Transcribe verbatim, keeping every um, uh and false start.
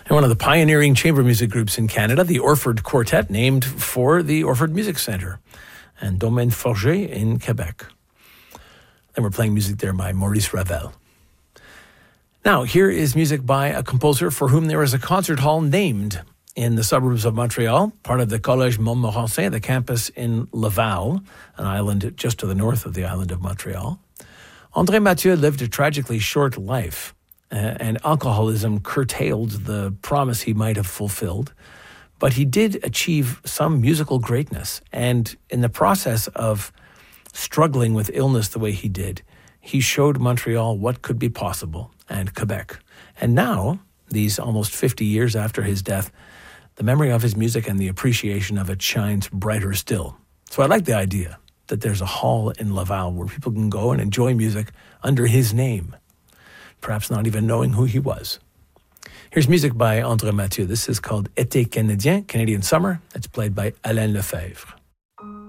And one of the pioneering chamber music groups in Canada, the Orford Quartet, named for the Orford Music Centre, and Domaine Forget in Quebec. And we're playing music there by Maurice Ravel. Now, here is music by a composer for whom there is a concert hall named in the suburbs of Montreal, part of the Collège Montmorency, the campus in Laval, an island just to the north of the island of Montreal. André Mathieu lived a tragically short life, uh, and alcoholism curtailed the promise he might have fulfilled. But he did achieve some musical greatness, and in the process of struggling with illness the way he did, he showed Montreal what could be possible, and Quebec. And now, these almost fifty years after his death, the memory of his music and the appreciation of it shines brighter still. So I like the idea that there's a hall in Laval where people can go and enjoy music under his name, perhaps not even knowing who he was. Here's music by André Mathieu. This is called Été Canadien, Canadian Summer. It's played by Alain Lefebvre.